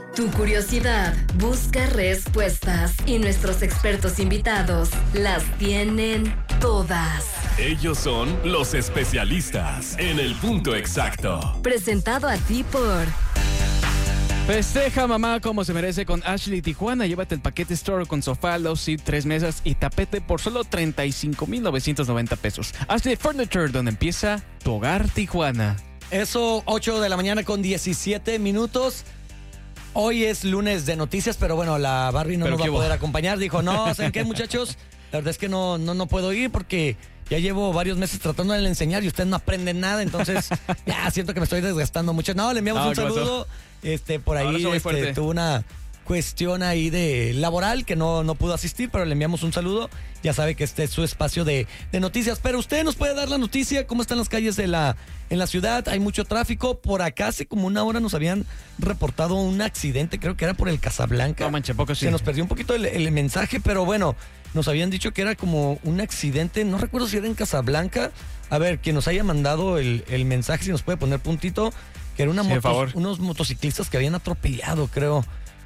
Tu curiosidad busca respuestas y nuestros expertos invitados las tienen todas. Ellos son los especialistas en el punto exacto. Presentado a ti por... Festeja mamá como se merece con Ashley Tijuana. Llévate el paquete Store con sofá, love seat, 3 mesas y tapete por solo 35,990 pesos. Ashley Furniture, donde empieza tu hogar Tijuana. Eso, 8 de la mañana con 17 minutos. Hoy es lunes de noticias, pero bueno, la Barbie no nos va a poder acompañar. Dijo, no, ¿saben qué, muchachos? La verdad es que no puedo ir porque ya llevo varios meses tratando de enseñar y ustedes no aprenden nada, entonces ya siento que me estoy desgastando mucho. No, le enviamos un saludo. Por ahí tuvo una cuestión ahí de laboral que no pudo asistir, pero le enviamos un saludo. Ya sabe que este es su espacio de noticias, pero usted nos puede dar la noticia, cómo están las calles en la ciudad. Hay mucho tráfico. Por acá hace como una hora nos habían reportado un accidente, creo que era por el Casablanca. No manches, poco sí. Se nos perdió un poquito el mensaje, pero bueno, nos habían dicho que era como un accidente, no recuerdo si era en Casablanca. A ver, quien nos haya mandado el mensaje, si nos puede poner puntito, que era unos motociclistas que habían atropellado, creo,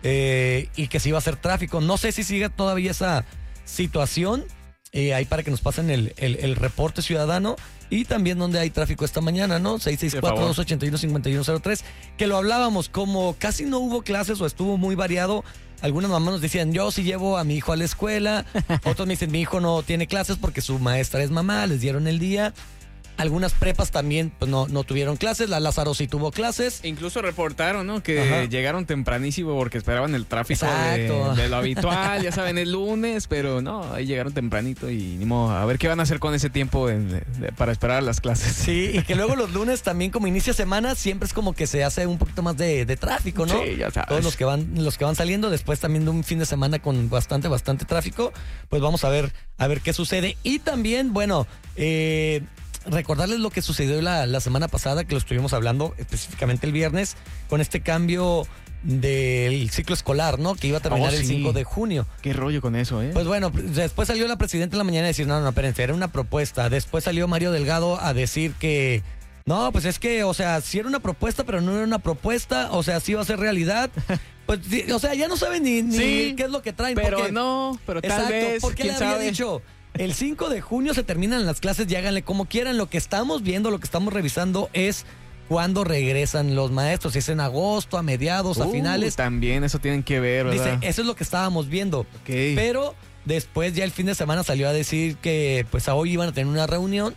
y que se iba a hacer tráfico. No sé si sigue todavía esa situación, ahí para que nos pasen el reporte ciudadano, y también donde hay tráfico esta mañana, ¿no? 664-281-5103, que lo hablábamos, como casi no hubo clases o estuvo muy variado. Algunas mamás nos decían, yo sí llevo a mi hijo a la escuela. Otros me dicen, mi hijo no tiene clases porque su maestra es mamá, les dieron el día. Algunas prepas también pues, no tuvieron clases. La Lázaro sí tuvo clases. Incluso reportaron, ¿no? Que llegaron tempranísimo porque esperaban el tráfico de lo habitual. Ya saben, el lunes, pero no, ahí llegaron tempranito y ni modo, a ver qué van a hacer con ese tiempo para esperar las clases. Sí, y que luego los lunes también, como inicia semana, siempre es como que se hace un poquito más de tráfico, ¿no? Sí, ya sabes. Todos los que van saliendo después también de un fin de semana con bastante tráfico, pues vamos a ver qué sucede. Y también, bueno, recordarles lo que sucedió la semana pasada, que lo estuvimos hablando específicamente el viernes, con este cambio del ciclo escolar, ¿no? Que iba a terminar el 5 de junio. Qué rollo con eso, ¿eh? Pues bueno, después salió la presidenta en la mañana a decir, no, espérense, era una propuesta. Después salió Mario Delgado a decir que, no, pues es que, o sea, sí era una propuesta, pero no era una propuesta, o sea, sí va a ser realidad. Pues, o sea, ya no saben ni qué es lo que traen. Pero tal vez, porque le había dicho... El 5 de junio se terminan las clases y háganle como quieran. Lo que estamos viendo, lo que estamos revisando es cuándo regresan los maestros. Si es en agosto, a mediados, a finales. También eso tienen que ver, ¿verdad? Dice, eso es lo que estábamos viendo. Okay. Pero después ya el fin de semana salió a decir que pues a hoy iban a tener una reunión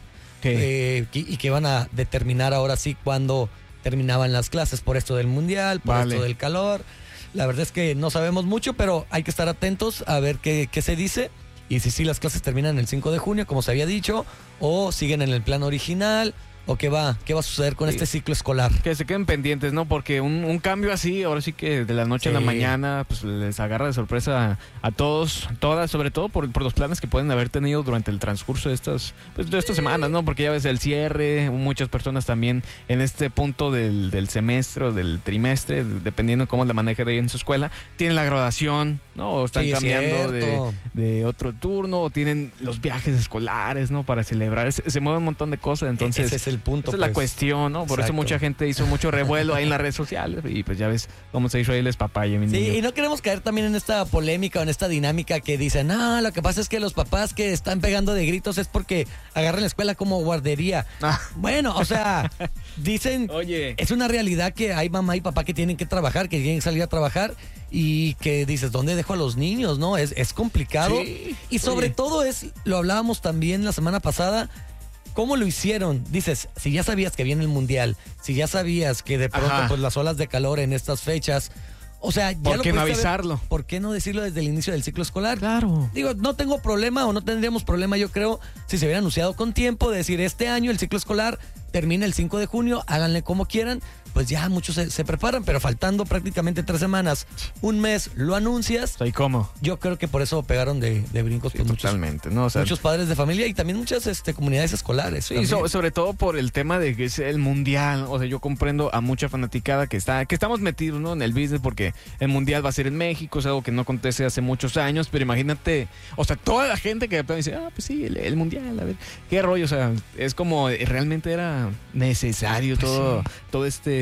y que iban a determinar ahora sí cuándo terminaban las clases por esto del mundial, por esto del calor. La verdad es que no sabemos mucho, pero hay que estar atentos a ver qué se dice. Y si las clases terminan el 5 de junio, como se había dicho, o siguen en el plan original, o qué va a suceder con este ciclo escolar. Que se queden pendientes, ¿no? Porque un cambio así, ahora sí que de la noche a la mañana, pues les agarra de sorpresa a todos, todas, sobre todo por los planes que pueden haber tenido durante el transcurso de estas semanas, ¿no? Porque ya ves el cierre, muchas personas también en este punto del semestre o del trimestre, dependiendo cómo la manejen ahí en su escuela, tienen la graduación, ¿no? O están cambiando de otro turno, o tienen los viajes escolares, ¿no? Para celebrar, se mueve un montón de cosas, entonces... Ese es el punto. Esa es la cuestión, ¿no? Por eso mucha gente hizo mucho revuelo ahí en las redes sociales y pues ya ves cómo se hizo ahí el espapalle, mi niño. Sí, y no queremos caer también en esta polémica o en esta dinámica que dicen, no, lo que pasa es que los papás que están pegando de gritos es porque agarran la escuela como guardería. Bueno, o sea, dicen, oye, es una realidad que hay mamá y papá que tienen que trabajar, que tienen que salir a trabajar y que dices, ¿dónde dejo a los niños? ¿No? Es complicado. Sí, y sobre todo lo hablábamos también la semana pasada, ¿cómo lo hicieron? Dices, si ya sabías que viene el mundial, si ya sabías que de pronto pues las olas de calor en estas fechas, o sea, ya ¿por qué no avisarlo? ¿Por qué no decirlo desde el inicio del ciclo escolar? Claro. Digo, no tengo problema o no tendríamos problema, yo creo, si se hubiera anunciado con tiempo, de decir, este año el ciclo escolar termina el 5 de junio, háganle como quieran, pues ya muchos se preparan, pero faltando prácticamente 3 semanas, un mes, lo anuncias. ¿Y cómo? Yo creo que por eso pegaron de brincos sí, pues totalmente, ¿no? O sea, muchos padres de familia y también muchas comunidades escolares. Sí, sobre todo por el tema de que es el mundial. O sea, yo comprendo a mucha fanaticada que estamos metidos, ¿no? En el business porque el mundial va a ser en México, es algo que no acontece hace muchos años, pero imagínate, o sea, toda la gente que dice, pues sí, el mundial, a ver, qué rollo, o sea, es como realmente era necesario todo este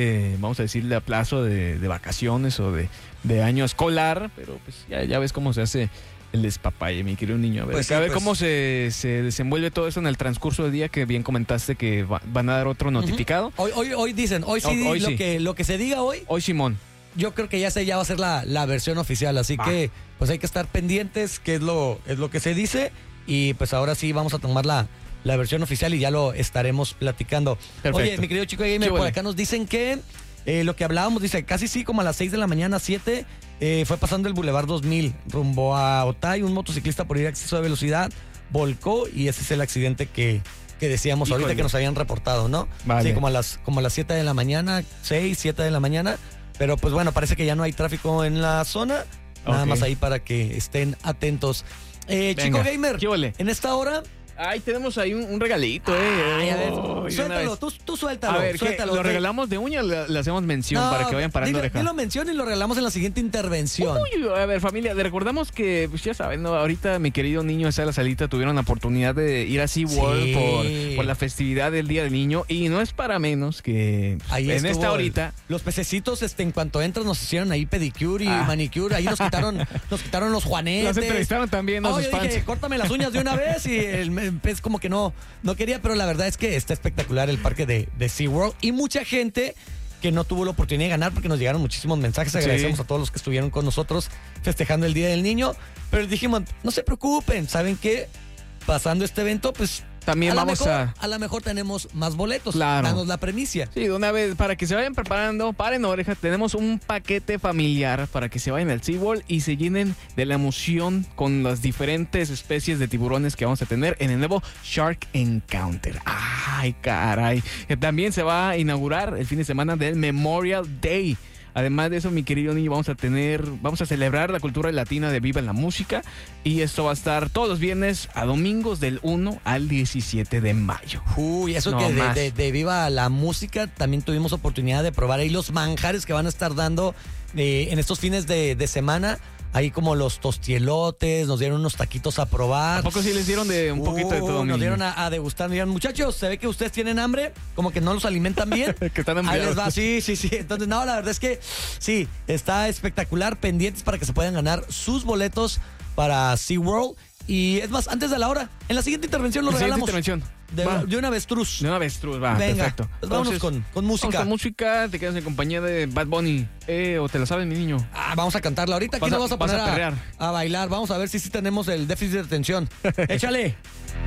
vamos a decirle, aplazo de vacaciones o de año escolar, pero pues ya ves cómo se hace el despapalle, mi querido niño. A ver cómo se desenvuelve todo eso en el transcurso del día, que bien comentaste que van a dar otro notificado. Hoy dicen, hoy lo que se diga hoy. Hoy Simón. Yo creo que ya va a ser la versión oficial, así que pues hay que estar pendientes qué es lo que se dice, y pues ahora sí vamos a tomar la versión oficial y ya lo estaremos platicando. Perfecto. Oye, mi querido Chico Gamer, por acá nos dicen que lo que hablábamos, dice, casi sí, como a las 6 de la mañana, 7, fue pasando el Boulevard 2000 rumbo a Otay, un motociclista por ir a exceso de velocidad volcó, y ese es el accidente que decíamos ahorita que nos habían reportado, ¿no? Vale. Sí, como a las 7 de la mañana, 6, 7 de la mañana, pero pues bueno, parece que ya no hay tráfico en la zona, nada más ahí para que estén atentos. Chico Gamer, en esta hora... Ay, tenemos ahí un regalito, Ay, a ver, suéltalo, tú suéltalo. A ver, suéltalo. ¿lo regalamos de uña o le hacemos mención para que vayan parando oreja? Dilo mención y lo regalamos en la siguiente intervención. Uy, a ver, familia, le recordamos que, pues ya saben, ¿no? Ahorita mi querido niño está en la salita, tuvieron la oportunidad de ir a SeaWorld por la festividad del Día del Niño, y no es para menos que ahí en esta horita... Los pececitos, en cuanto entran, nos hicieron ahí pedicure y manicure, ahí nos quitaron los juanetes. Los entrevistaron también, ¿no? Yo dije, córtame las uñas de una vez, y el pez como que no quería, pero la verdad es que está espectacular el parque de SeaWorld, y mucha gente que no tuvo la oportunidad de ganar, porque nos llegaron muchísimos mensajes. Agradecemos a todos los que estuvieron con nosotros festejando el Día del Niño, pero dijimos, no se preocupen, ¿saben qué? Pasando este evento, pues también a lo mejor tenemos más boletos. Claro. Danos la premicia. Sí, de una vez, para que se vayan preparando, paren oreja, tenemos un paquete familiar para que se vayan al SeaWorld y se llenen de la emoción con las diferentes especies de tiburones que vamos a tener en el nuevo Shark Encounter. Ay, caray. También se va a inaugurar el fin de semana del Memorial Day. Además de eso, mi querido niño, vamos a celebrar la cultura latina de Viva la Música, y esto va a estar todos los viernes a domingos del 1 al 17 de mayo. Uy, eso no que de Viva la Música también tuvimos oportunidad de probar ahí los manjares que van a estar dando en estos fines de semana. Ahí como los tostielotes, nos dieron unos taquitos a probar. ¿A poco sí les dieron de un poquito de todo? Nos dieron a degustar. Dijeron, muchachos, se ve que ustedes tienen hambre, como que no los alimentan bien. Que están hambriados. Ahí les va, sí. Entonces, no, la verdad es que sí, está espectacular. Pendientes para que se puedan ganar sus boletos para SeaWorld. Y es más, antes de la hora, en la siguiente intervención lo regalamos. De un avestruz. De un avestruz, va. Venga, perfecto. Pues vámonos con música. Vamos con música, te quedas en compañía de Bad Bunny. ¿O te la sabes, mi niño? Vamos a cantarla ahorita. Aquí nos vamos a poner a bailar. Vamos a ver si sí tenemos el déficit de atención. Échale.